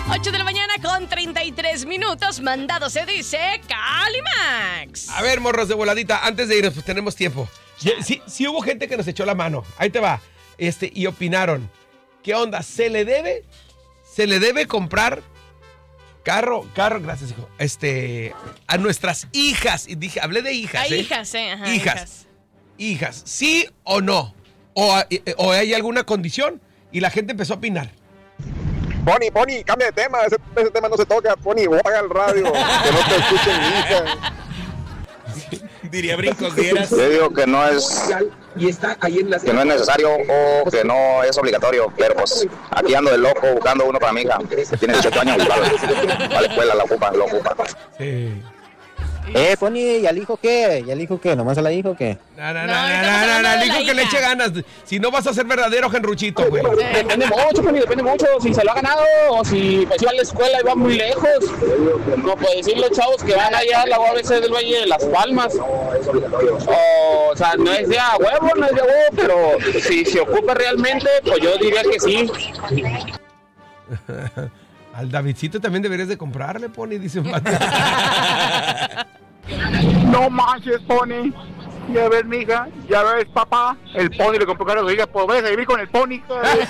8 de la mañana con 33 minutos. Mandado se dice Calimax. A ver, morros de voladita, antes de irnos, pues tenemos tiempo. Sí hubo gente que nos echó la mano. Ahí te va. Y opinaron. ¿Qué onda? ¿Se le debe comprar carro, gracias, hijo, a nuestras hijas? Y dije, hablé de hijas, hijas, ajá, hijas, ¿sí o no? ¿O hay alguna condición? Y la gente empezó a opinar. Pony, cambia de tema, ese tema no se toca. Pony, apaga el radio, que no te escuchen mi hija. Diría Brincos Dieras. Yo digo que no es que no es necesario o que no es obligatorio, pero pues aquí ando de loco buscando uno para mi hija, que tiene 18 años y para la escuela lo ocupa. Sí. Pony, ¿y al hijo qué? ¿Nomás a la hijo qué? No, al hijo que le eche ganas. Si no vas a ser verdadero genruchito, güey. Depende mucho, Pony, depende mucho. Si se lo ha ganado o si pues iba a la escuela y va muy lejos. No puede decir los chavos que van allá a la UABC del Valle de Las Palmas. O sea, no es de a huevo, pero si se ocupa realmente, pues yo diría que sí. Al Davidcito también deberías de comprarle, Pony, dice un vato. No manches, Pony. Ya ves, mija, ya ves, papá. El Pony le compró carro a su hija, pues vayas a vivir con el Pony.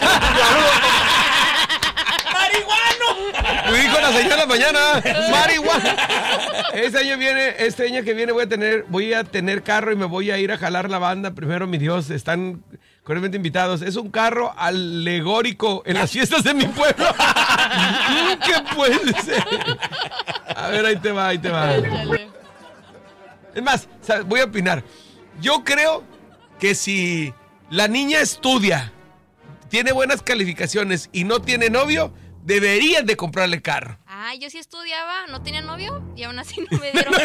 ¡Marihuano! Lo dijo la señora mañana. ¡Marihuana! Este año que viene voy a tener carro y me voy a ir a jalar la banda. Primero, mi Dios, están cordialmente invitados. Es un carro alegórico en las fiestas de mi pueblo. ¿Qué puede ser? A ver, ahí te va. Es más, voy a opinar. Yo creo que si la niña estudia, tiene buenas calificaciones y no tiene novio, deberían de comprarle carro. Ah, yo sí estudiaba, no tenía novio y aún así no me dieron.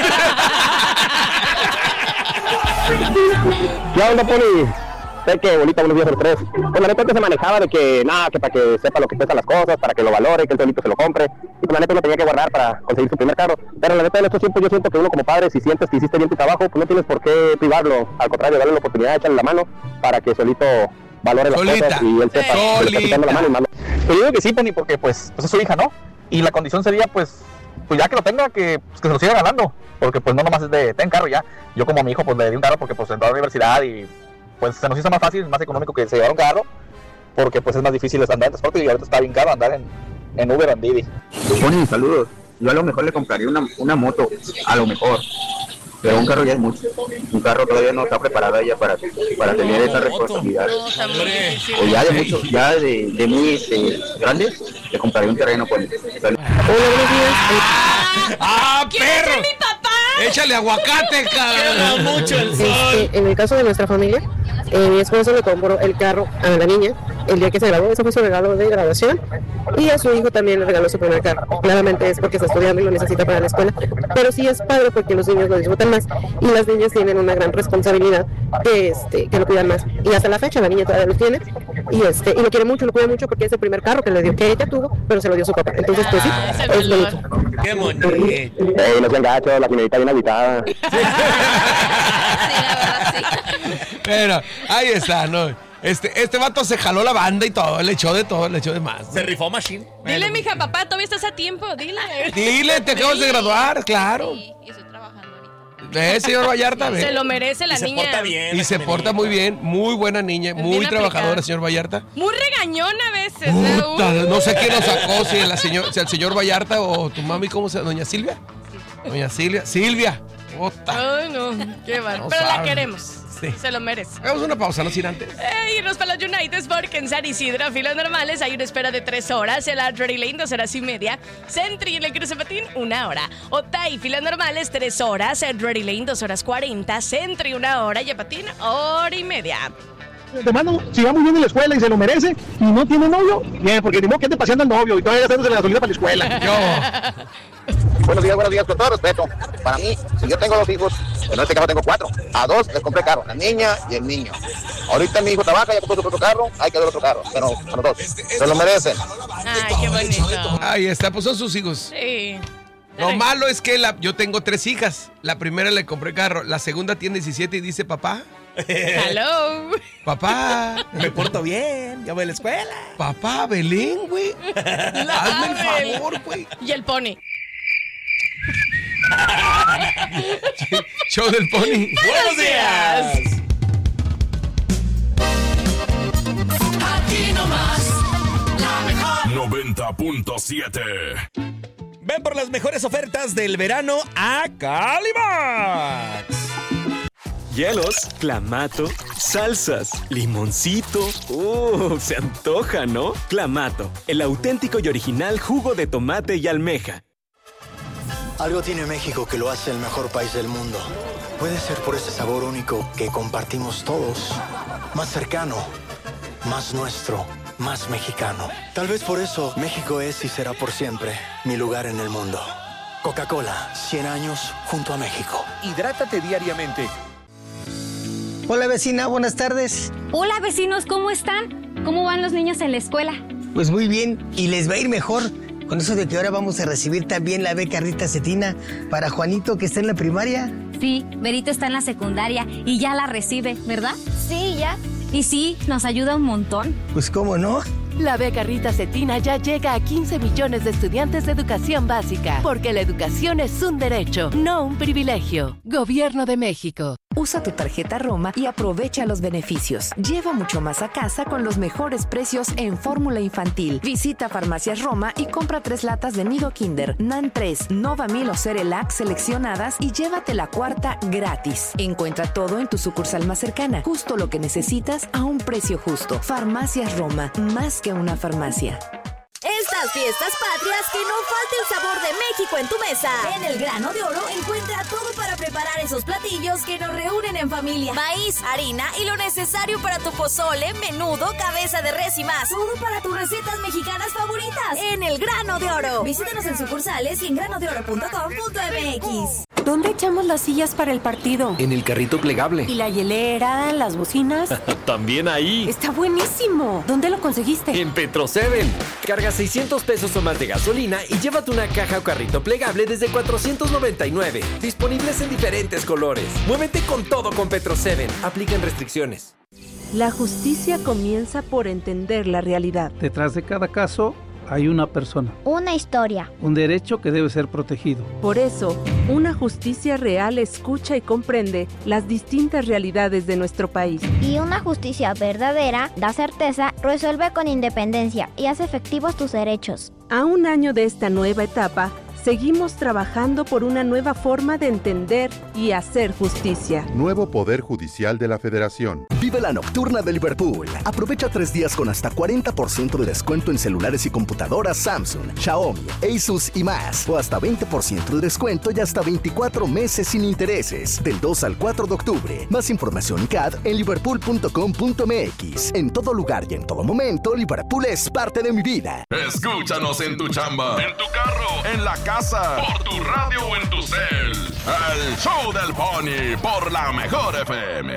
¿Qué onda, Pony? Sé que bonita, buenos días a los tres. Pues la neta antes se manejaba de que, que para que sepa lo que cuestan las cosas, para que lo valore, que el solito se lo compre. Y pues la neta uno tenía que guardar para conseguir su primer carro. Pero la neta en estos tiempos yo siento que uno como padre, si sientes que hiciste bien tu trabajo, pues no tienes por qué privarlo. Al contrario, darle la oportunidad, echarle la mano para que solito valore las cosas y él sepa que le está quitando la mano y mano. Yo digo que sí, Pony, porque pues es su hija, ¿no? Y la condición sería pues ya que lo tenga, que se lo siga ganando. Porque pues no nomás es de, ten carro ya. Yo como a mi hijo pues le di un carro porque pues entró a la universidad y pues se nos hizo más fácil, más económico que se llevara un carro, porque pues es más difícil andar en transporte y ahorita está bien caro andar en Uber o en Didi. Pony, saludos. Yo a lo mejor le compraría una moto, a lo mejor. Pero un carro ya es mucho. Un carro todavía no está preparado ella para tener esa responsabilidad. O ya de mucho, ya de muy grande, le compraría un terreno con él. Hola, buenos días. ¿Quién es mi papá? Échale aguacate, cabrón. Mucho el sol. En el caso de nuestra familia, mi esposo le compró el carro a la niña el día que se graduó. Ese fue su regalo de graduación. Y a su hijo también le regaló su primer carro. Claramente es porque está estudiando y lo necesita para la escuela. Pero sí es padre porque los niños lo disfrutan más. Y las niñas tienen una gran responsabilidad que lo cuidan más. Y hasta la fecha la niña todavía lo tiene. Y lo quiere mucho, lo cuida mucho porque es el primer carro que le dio, que ella tuvo, pero se lo dio su papá. Entonces, pues sí, es bonito. Qué bonito. No sean gachos, la señorita bien habitada. Sí, la verdad, sí. Pero ahí está, ¿no? Este vato se jaló la banda y todo, le echó de más. Se rifó machine. Dile, mija, papá, todavía estás a tiempo, dile. Dile, te acabas de graduar, claro. Sí, y estoy trabajando ahorita. Señor Vallarta, Se lo merece la niña. Se porta bien. Y se porta muy bien, muy buena niña, muy bien trabajadora, aplicada. señor Vallarta. Muy regañona a veces. Puta, no sé quién lo sacó, si el señor Vallarta o tu mami, ¿cómo se llama? ¿Doña Silvia? Doña Silvia. Puta. Ay, no, qué mal. No Pero la sabe. queremos. Sí. Se lo merece. Hagamos una pausa, no sin antes. Irnos para los United porque en San Isidro, filas normales, hay una espera de 3 horas. El Drury Lane, 2 horas y media. Sentry en el Cruce Patín, 1 hora. Otay, filas normales, 3 horas. El Drury Lane, 2 horas 40. Sentry, 1 hora. Y a Patín, 1 hora y media. De mano, si va muy bien en la escuela y se lo merece y no tiene novio, bien, porque ni modo que ande paseando al novio y todavía gastándose la gasolina para la escuela. Buenos días, con todo respeto. Para mí, si yo tengo 2 hijos, en este caso tengo 4, a 2 les compré carro, la niña y el niño. Ahorita mi hijo trabaja, ya compró su propio carro, hay que dar otro carro, pero a los 2, se lo merecen. Ay, qué bonito. Ahí está, pues son sus hijos. Sí. Lo malo es que yo tengo 3 hijas. La primera le compré carro, la segunda tiene 17 y dice, papá, Hello. Papá. Me porto bien, ya voy a la escuela. Papá, Belén, güey. Hazme el favor, güey. Y el pony. Show del pony. ¡Buenos días! Aquí nomás, la mejor. 90.7. Ven por las mejores ofertas del verano a Calimax. Hielos, clamato, salsas, limoncito. Se antoja, ¿no? Clamato, el auténtico y original jugo de tomate y almeja. Algo tiene México que lo hace el mejor país del mundo. Puede ser por ese sabor único que compartimos todos. Más cercano, más nuestro, más mexicano. Tal vez por eso México es y será por siempre mi lugar en el mundo. Coca-Cola, 100 años junto a México. Hidrátate diariamente. Hola vecina, buenas tardes. Hola vecinos, ¿cómo están? ¿Cómo van los niños en la escuela? Pues muy bien, y les va a ir mejor. Con eso de que ahora vamos a recibir también la beca Rita Cetina para Juanito, que está en la primaria. Sí, Berito está en la secundaria y ya la recibe, ¿verdad? Sí, ya. Y sí, nos ayuda un montón. Pues cómo no. La beca Rita Cetina ya llega a 15 millones de estudiantes de educación básica, porque la educación es un derecho, no un privilegio. Gobierno de México. Usa tu tarjeta Roma y aprovecha los beneficios. Lleva mucho más a casa con los mejores precios en fórmula infantil. Visita Farmacias Roma y compra 3 latas de Nido Kinder, NAN 3, Nova 1000 o Cerelac seleccionadas y llévate la 4ª gratis. Encuentra todo en tu sucursal más cercana. Justo lo que necesitas a un precio justo. Farmacias Roma, más que una farmacia. Estas fiestas patrias, que no falte el sabor de México en tu mesa. En el Grano de Oro encuentra todo para preparar esos platillos que nos reúnen en familia. Maíz, harina y lo necesario para tu pozole, menudo, cabeza de res y más. Todo para tus recetas mexicanas favoritas. En el Grano de Oro. Visítanos en sucursales y en granodeoro.com.mx. ¿Dónde echamos las sillas para el partido? En el carrito plegable. ¿Y la hielera, las bocinas? También ahí. Está buenísimo. ¿Dónde lo conseguiste? En Petro 7. Carga 600 pesos o más de gasolina y llévate una caja o carrito plegable desde 499. Disponibles en diferentes colores. Muévete con todo con Petro 7. Aplican restricciones. La justicia comienza por entender la realidad. Detrás de cada caso hay una persona. Una historia. Un derecho que debe ser protegido. Por eso, una justicia real escucha y comprende las distintas realidades de nuestro país. Y una justicia verdadera da certeza, resuelve con independencia y hace efectivos tus derechos. A un año de esta nueva etapa, seguimos trabajando por una nueva forma de entender y hacer justicia. Nuevo Poder Judicial de la Federación. Vive la nocturna de Liverpool. Aprovecha 3 días con hasta 40% de descuento en celulares y computadoras Samsung, Xiaomi, Asus y más. O hasta 20% de descuento y hasta 24 meses sin intereses. Del 2 al 4 de octubre. Más información y CAD en liverpool.com.mx. En todo lugar y en todo momento, Liverpool es parte de mi vida. Escúchanos en tu chamba, en tu carro, en la casa, por tu radio o en tu cel. El Show del Pony por la Mejor FM.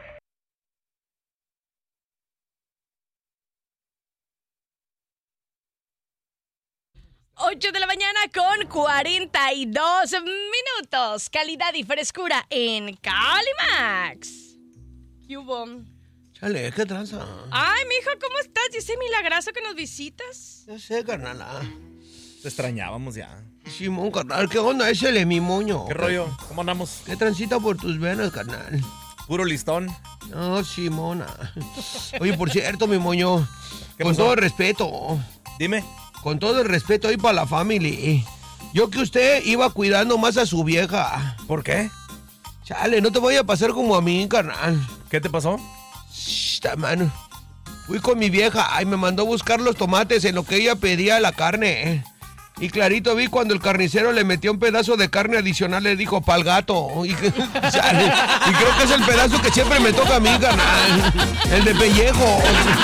8 de la mañana con 42 minutos. Calidad y frescura en Calimax. ¿Qué hubo? Chale, ¿qué tranza? Ay, mijo, ¿cómo estás? ¿Y ese milagroso que nos visitas? Ya sé, carnala. Te extrañábamos ya. Simón, carnal, ¿qué onda? Échale mi moño. ¿Qué rollo? ¿Cómo andamos? ¿Qué transita por tus venas, carnal? Puro listón. No, Simona. Oye, por cierto, mi moño, con pasó? todo el respeto. Dime. Con todo el respeto ahí para la family. Yo que usted iba cuidando más a su vieja. ¿Por qué? Chale, no te vaya a pasar como a mí, carnal. ¿Qué te pasó? Mano. Fui con mi vieja y me mandó a buscar los tomates en lo que ella pedía la carne. Y clarito vi cuando el carnicero le metió un pedazo de carne adicional, le dijo, pa'l gato. Chale, y creo que es el pedazo que siempre me toca a mí, carnal. El de pellejo.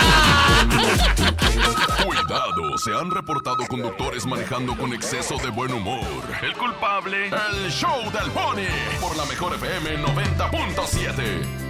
Cuidado, se han reportado conductores manejando con exceso de buen humor. El culpable, el Show del Pony por la Mejor FM 90.7.